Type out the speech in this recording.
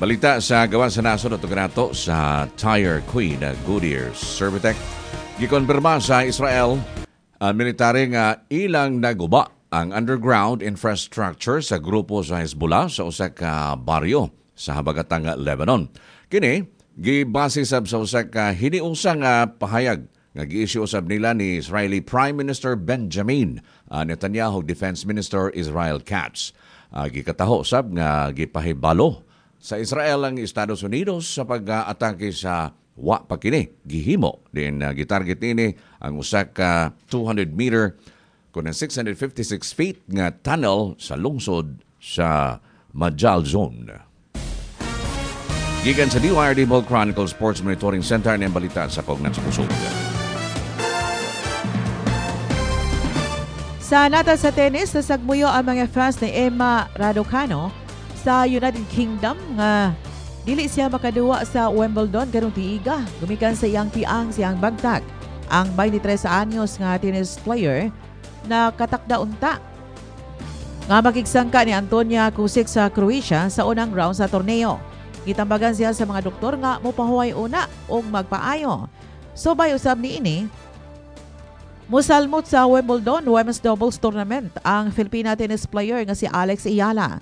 Balita sa gawa sa nasod at nato sa Tire Queen Goodyear Servitec. Gikonfirma sa Israel ang military nga ilang naguba ang underground infrastructure sa grupo sa Hezbollah sa usa ka baryo sa habagatang Lebanon. Kini gibase sab sa usa ka hiniusang pahayag nga gi-issue usab nila ni Israeli Prime Minister Benjamin Netanyahu, Defense Minister Israel Katz. Gikataho sab nga gipahibalo sa Israel ang Estados Unidos sa pag-atake sa wa pa kini gihimo din gitarget ini ang usa ka 200-meter kuno 656 feet nga tunnel sa lungsod sa Majal Zone. Gikan sa DYRD Ball Chronicle Sports Monitoring Center ng balita sa Pognan sa Pusog. Sa nata sa tennis, nasagmuyo ang mga fans ni Emma Raducanu sa United Kingdom nga dili siya makaduwa sa Wimbledon karong tiiga. Gumikan sa iyang tiang siyang bagtag. Ang 23 anyos nga tennis player na katakda unta nga makigsangka ni Antonia Kusic sa Croatia sa unang round sa torneo. Gitambagan siya sa mga doktor nga mopahuway una og magpaayo. So bay usab niini musalmot sa Wimbledon Women's Doubles Tournament ang Filipina tennis player nga si Alex Ayala.